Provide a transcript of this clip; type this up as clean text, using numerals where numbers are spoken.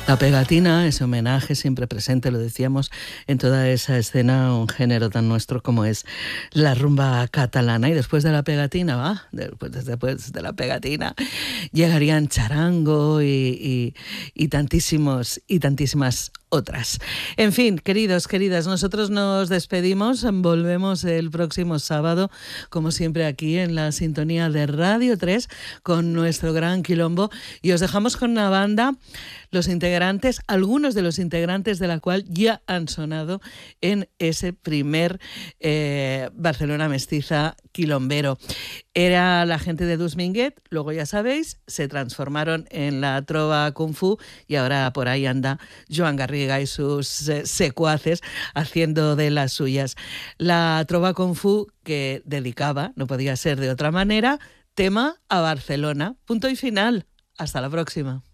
La pegatina, ese homenaje siempre presente, lo decíamos, en toda esa escena, un género tan nuestro como es la rumba catalana. Y después de la pegatina, después de la pegatina, llegarían charango y tantísimas otras. En fin, queridos, queridas, nosotros nos despedimos, volvemos el próximo sábado, como siempre aquí en la sintonía de Radio 3, con nuestro gran quilombo, y os dejamos con una banda, algunos de los integrantes de la cual ya han sonado en ese primer Barcelona Mestiza quilombero. Era la gente de Dus Minguet, luego ya sabéis, se transformaron en la trova Kung Fu y ahora por ahí anda Joan Garriga y sus secuaces haciendo de las suyas. La trova Kung Fu que dedicaba, no podía ser de otra manera, tema a Barcelona. Punto y final. Hasta la próxima.